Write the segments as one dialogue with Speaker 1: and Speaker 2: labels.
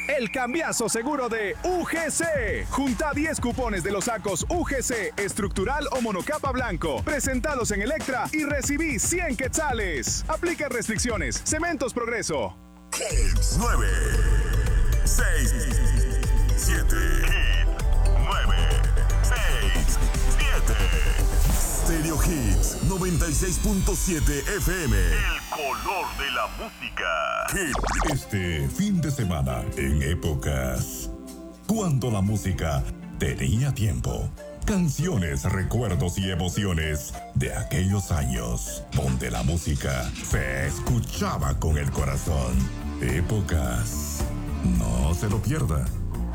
Speaker 1: El cambiazo seguro de UGC. Junta 10 cupones de los sacos UGC estructural o monocapa blanco presentados en Electra y recibí 100 quetzales. Aplica restricciones. Cementos Progreso.
Speaker 2: 9, 6, 7, 9, 6, 7. Stereo Hits 96.7 FM. El color de la música. Este fin de semana, en épocas cuando la música tenía tiempo. Canciones, recuerdos y emociones de aquellos años donde la música se escuchaba con el corazón. Épocas. No se lo pierda.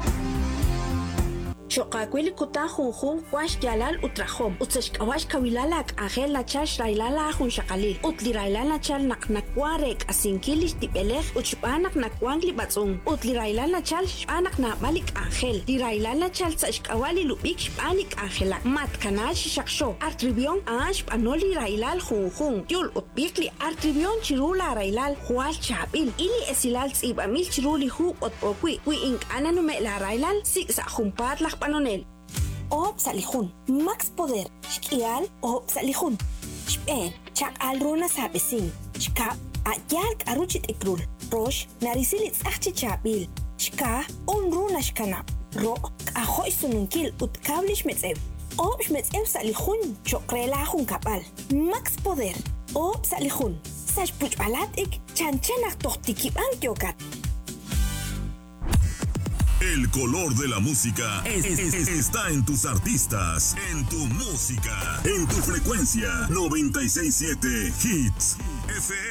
Speaker 3: Choqaquili kuta junjun wash yalal utrajom. Utsashkawash kawilalak angel la chash railala jun shakalil. Utli railala chal nakwarek asinkilish tipelej uchpanak nakwangli batzung. Utli railala chal shpanak na malik angel. Di railala chal tsashkawali lubik shpanik angelak. Mat kanash shaksho. Artribion ash panoli railal junjun. Yul utbikli artribion chirula railal hual chabil. Ili esilal tsibamil chiruli hu otpokwi. Wi ink ananume la railal siksa jumpar la Panonel. Op salihun. Max Poder. Shkial op salihun. Shpen. Chak alruna sabesin. Shkap. Ayalk aruchit ikrul. Rosh. Narisilit achchi chabil. Shka. Unruna shkanap. Ro. Ahoy sununkil utkablish metzev. Op shmetzev salihun. Chokrela hun kapal. Max Poder. Op salihun. Sash puchbalatik. Chanchenak tohtikibang yokat.
Speaker 2: El color de la música está en tus artistas, en tu música, en tu frecuencia 96.7 Hits FM.